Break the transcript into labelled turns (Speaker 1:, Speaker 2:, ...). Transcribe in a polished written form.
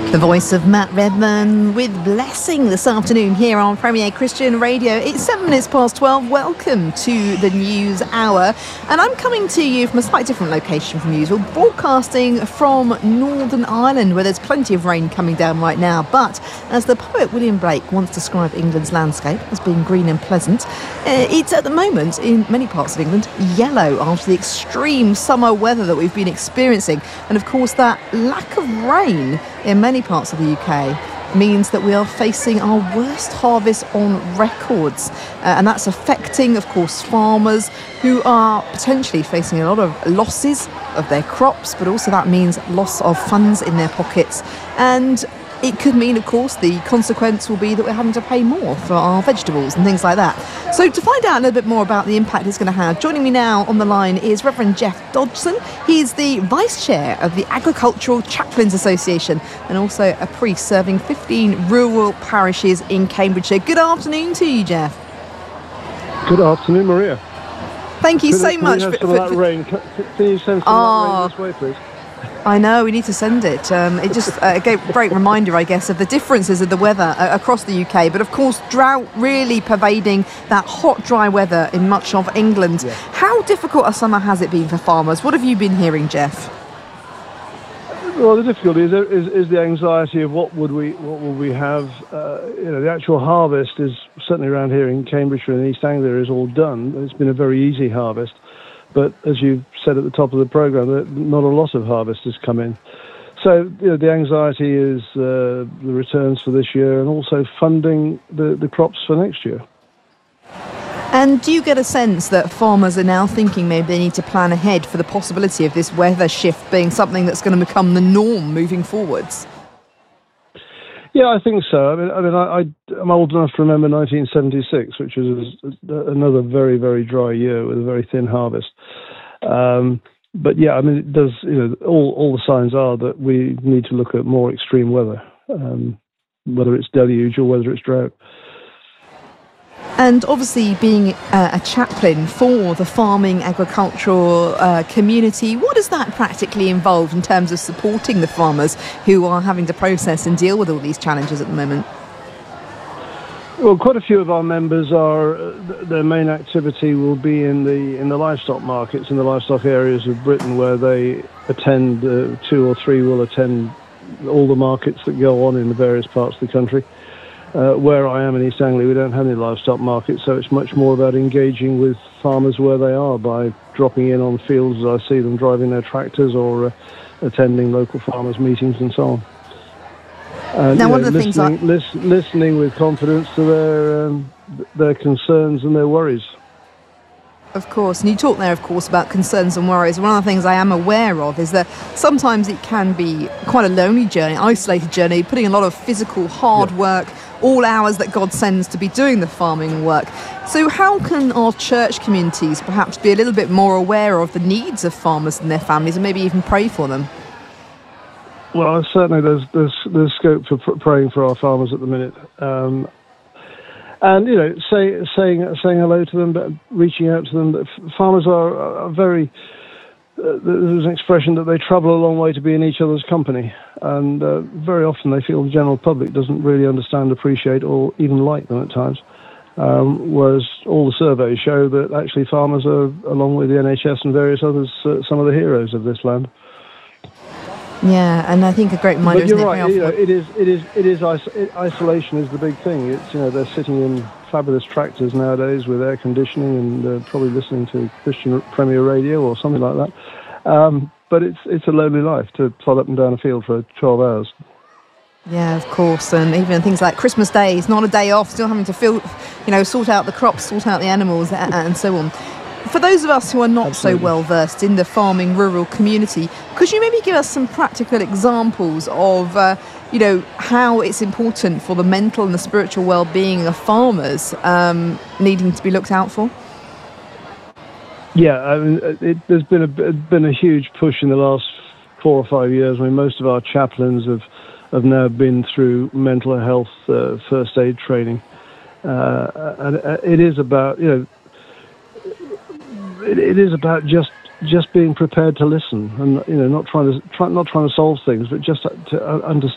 Speaker 1: The voice of Matt Redman with Blessing this afternoon here on Premier Christian Radio. It's 7 minutes past 12. Welcome to the News Hour. And I'm coming to you from a slightly different location from usual, broadcasting from Northern Ireland, where there's plenty of rain coming down right now. But as the poet William Blake once described England's landscape as being green and pleasant, it's at the moment, in many parts of England, yellow after the extreme summer weather that we've been experiencing. And of course, that lack of rain in many parts of the UK means that we are facing our worst harvest on records, and that's affecting, of course, farmers who are potentially facing a lot of losses of their crops, but also that means loss of funds in their pockets. And it could mean, of course, the consequence will be that we're having to pay more for our vegetables and things like that. So to find out a little bit more about the impact it's going to have, joining me now on the line is Reverend Jeff Dodgson. He's the Vice Chair of the Agricultural Chaplains Association and also a priest serving 15 rural parishes in Cambridgeshire. Good afternoon to you, Jeff.
Speaker 2: Good afternoon, Maria.
Speaker 1: Thank you so much.
Speaker 2: Can you rain? Can you send some of that rain this way, please?
Speaker 1: I know, we need to send it. It just gave a great reminder, I guess, of the differences of the weather across the UK. But of course, drought really pervading that hot, dry weather in much of England. Yeah. How difficult a summer has it been for farmers? What have you been hearing, Jeff?
Speaker 2: Well, the difficulty is the anxiety of what will we have. The actual harvest is certainly around here in Cambridgeshire and East Anglia is all done. It's been a very easy harvest. But as you said at the top of the programme, not a lot of harvest has come in. So the anxiety is the returns for this year and also funding the crops for next year.
Speaker 1: And do you get a sense that farmers are now thinking maybe they need to plan ahead for the possibility of this weather shift being something that's going to become the norm moving forwards?
Speaker 2: Yeah, I think so. I'm old enough to remember 1976, which was another very, very dry year with a very thin harvest. But yeah, it does. All the signs are that we need to look at more extreme weather, whether it's deluge or whether it's drought.
Speaker 1: And obviously being a chaplain for the farming agricultural community, what does that practically involve in terms of supporting the farmers who are having to process and deal with all these challenges at the moment?
Speaker 2: Well, quite a few of our members their main activity will be in the livestock markets, in the livestock areas of Britain, where they attend, 2 or 3 will attend all the markets that go on in the various parts of the country. Where I am in East Anglia, we don't have any livestock markets, so it's much more about engaging with farmers where they are by dropping in on fields as I see them driving their tractors or attending local farmers' meetings and so on. And,
Speaker 1: now, one of the things
Speaker 2: listening with confidence to their concerns and their worries.
Speaker 1: Of course, and you talk there, of course, about concerns and worries. One of the things I am aware of is that sometimes it can be quite a lonely journey, isolated journey, putting a lot of physical hard work, all hours that God sends to be doing the farming work. So how can our church communities perhaps be a little bit more aware of the needs of farmers and their families and maybe even pray for them?
Speaker 2: Well, certainly there's scope for praying for our farmers at the minute. And saying hello to them, but reaching out to them. Farmers are very. There's an expression that they travel a long way to be in each other's company, and very often they feel the general public doesn't really understand, appreciate, or even like them at times. Whereas all the surveys show that actually farmers are, along with the NHS and various others, some of the heroes of this land.
Speaker 1: Yeah, and I think a great reminder.
Speaker 2: But you're right. Isolation is the big thing. It's they're sitting in fabulous tractors nowadays with air conditioning and probably listening to Christian Premier Radio or something like that. But it's a lonely life to plod up and down a field for 12 hours.
Speaker 1: Yeah, of course, and even things like Christmas Day is not a day off. Still having to sort out the crops, sort out the animals, and so on. For those of us who are not so well versed in the farming rural community, could you maybe give us some practical examples of, how it's important for the mental and the spiritual well-being of farmers needing to be looked out for?
Speaker 2: Yeah, there's been a huge push in the last 4 or 5 years. Most of our chaplains have now been through mental health first aid training, and it is about It is about just being prepared to listen, and not trying to solve things, but just to understand